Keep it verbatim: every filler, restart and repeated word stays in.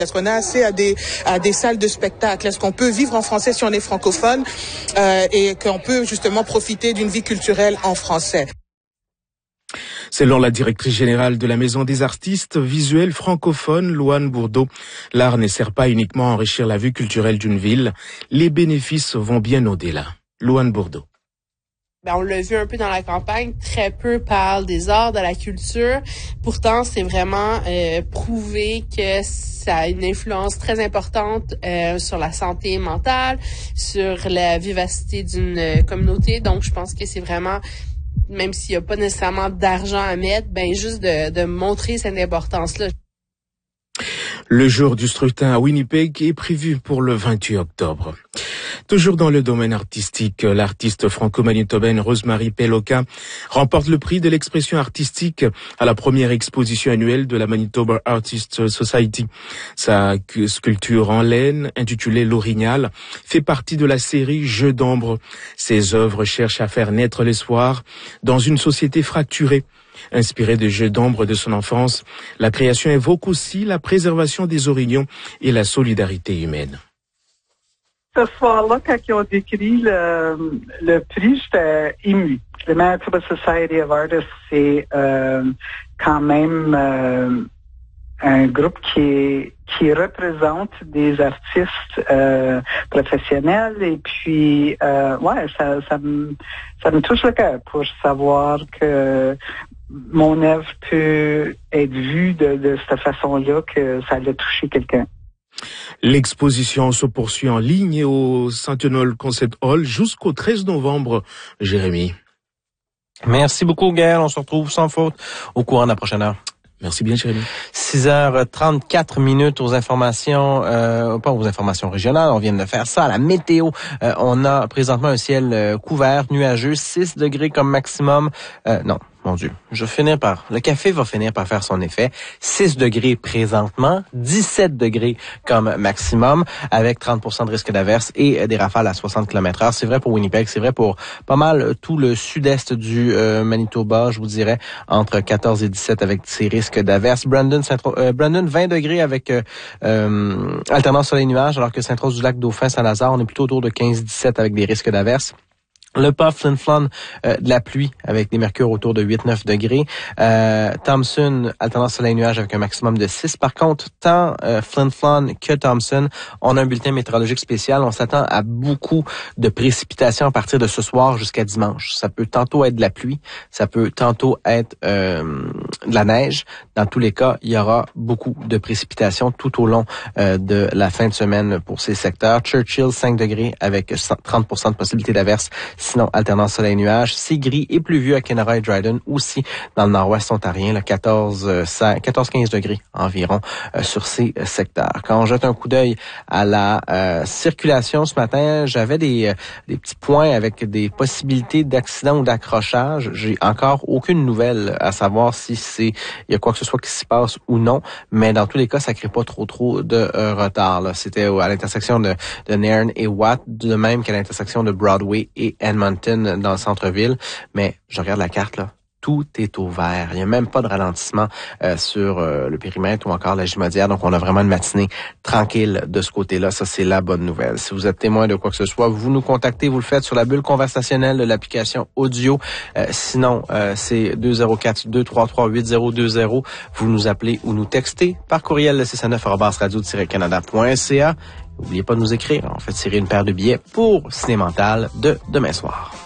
Est-ce qu'on a accès à des, à des salles de spectacle? Est-ce qu'on peut vivre en français si on est francophone euh, et qu'on peut justement profiter d'une vie culturelle en français? Selon la directrice générale de la Maison des artistes visuels francophones, Louane Bourdeau, l'art ne sert pas uniquement à enrichir la vie culturelle d'une ville. Les bénéfices vont bien au-delà. Louane Bourdeau. Ben, on l'a vu un peu dans la campagne, très peu parlent des arts, de la culture. Pourtant, c'est vraiment euh, prouvé que ça a une influence très importante euh, sur la santé mentale, sur la vivacité d'une communauté. Donc, je pense que c'est vraiment, même s'il n'y a pas nécessairement d'argent à mettre, ben juste de, de montrer cette importance-là. Le jour du scrutin à Winnipeg est prévu pour le vingt-huit octobre. Toujours dans le domaine artistique, l'artiste franco-manitobaine Rosemary Peloka remporte le prix de l'expression artistique à la première exposition annuelle de la Manitoba Artists Society. Sa sculpture en laine, intitulée L'Orignal, fait partie de la série Jeux d'ombre. Ses œuvres cherchent à faire naître l'espoir dans une société fracturée. Inspirée des jeux d'ombre de son enfance, la création évoque aussi la préservation des orignons et la solidarité humaine. Ce soir-là, quand ils ont décrit le, le prix, j'étais ému. Le Manitoba Society of Artists, c'est euh, quand même euh, un groupe qui est, qui représente des artistes euh, professionnels. Et puis, euh, ouais, ça, ça me, ça me touche le cœur pour savoir que mon œuvre peut être vue de, de cette façon-là, que ça a touché quelqu'un. L'exposition se poursuit en ligne au Sentinel Concert Hall jusqu'au treize novembre. Jérémy. Merci beaucoup, Gaël. On se retrouve sans faute au courant de la prochaine heure. Merci bien, Jérémy. six heures trente-quatre minutes aux informations, euh, pas aux informations régionales, on vient de faire ça. À la météo, euh, on a présentement un ciel euh, couvert, nuageux, six degrés comme maximum. Euh, non. Mon Dieu, je vais finir par... Le café va finir par faire son effet. six degrés présentement, dix-sept degrés comme maximum, avec trente pour cent de risque d'averse et des rafales à soixante kilomètres heure. C'est vrai pour Winnipeg, c'est vrai pour pas mal tout le sud-est du euh, Manitoba, je vous dirais, entre quatorze et dix-sept avec ces risques d'averse. Brandon, euh, Brandon, vingt degrés avec euh, euh, alternance soleil-nuage, alors que Sainte-Rose-du-Lac, Dauphin, Saint-Lazare, on est plutôt autour de quinze dix-sept avec des risques d'averse. Le Pas, Flin Flon, euh, de la pluie avec des mercures autour de huit neuf degrés. Euh, Thompson, alternance soleil-nuage avec un maximum de six. Par contre, tant euh, Flin Flon que Thompson, on a un bulletin météorologique spécial. On s'attend à beaucoup de précipitations à partir de ce soir jusqu'à dimanche. Ça peut tantôt être de la pluie, ça peut tantôt être euh, de la neige. Dans tous les cas, il y aura beaucoup de précipitations tout au long euh, de la fin de semaine pour ces secteurs. Churchill, cinq degrés avec trente pour cent de possibilité d'averse. Sinon, alternance soleil-nuage. C'est gris et pluvieux à Kenora et Dryden, aussi dans le nord-ouest ontarien, là, quatorze quinze degrés environ euh, sur ces euh, secteurs. Quand on jette un coup d'œil à la euh, circulation ce matin, j'avais des, euh, des petits points avec des possibilités d'accident ou d'accrochage. J'ai encore aucune nouvelle à savoir si c'est il y a quoi que ce soit qui s'y passe ou non, mais dans tous les cas, ça crée pas trop trop de euh, retard. Là. C'était à l'intersection de, de Nairn et Watt, de même qu'à l'intersection de Broadway et Edmonton dans le centre-ville, mais je regarde la carte là, tout est au vert. Il n'y a même pas de ralentissement euh, sur euh, le périmètre ou encore la Gimodière, donc on a vraiment une matinée tranquille de ce côté-là. Ça, c'est la bonne nouvelle. Si vous êtes témoin de quoi que ce soit, vous nous contactez, vous le faites sur la bulle conversationnelle de l'application audio. Euh, sinon, euh, c'est deux zéro quatre, deux trois trois, huit zéro deux zéro. Vous nous appelez ou nous textez par courriel le six cent neuf arobase radio tiret canada point c a. N'oubliez pas de nous écrire. On fait tirer une paire de billets pour Ciné Mental de demain soir.